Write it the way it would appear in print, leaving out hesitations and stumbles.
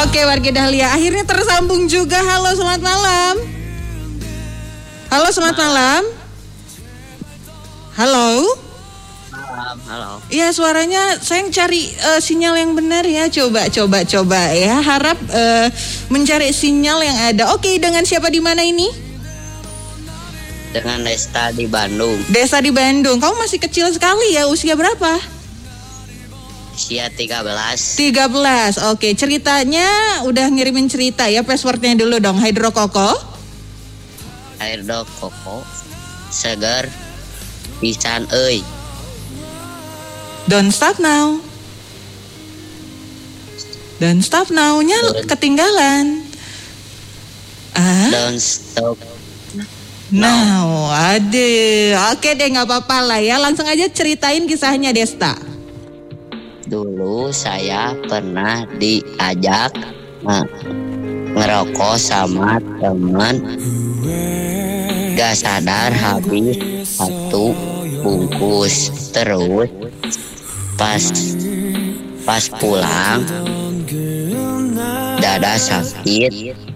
Oke, warga Dahlia, akhirnya tersambung juga. Halo, selamat malam. Halo, selamat malam. Halo. Halo. Iya, suaranya saya cari sinyal yang benar ya. Coba ya. Harap mencari sinyal yang ada. Oke, dengan siapa di mana ini? Dengan Desta di Bandung. Desa di Bandung. Kamu masih kecil sekali ya. Usia berapa? Usia 13. 13. Oke, ceritanya udah ngirimin cerita ya. Passwordnya dulu dong. Hydrokoko. Air dok koko. Seger. Pisan euy. Don't stop now. Don't stop now-nya ketinggalan. Don't stop now. Aduh. Oke deh, gak apa-apa lah ya. Langsung aja ceritain kisahnya, Desta. Dulu saya pernah diajak ngerokok sama teman. Gak sadar habis 1 bungkus. Terus pas pulang dada sakit,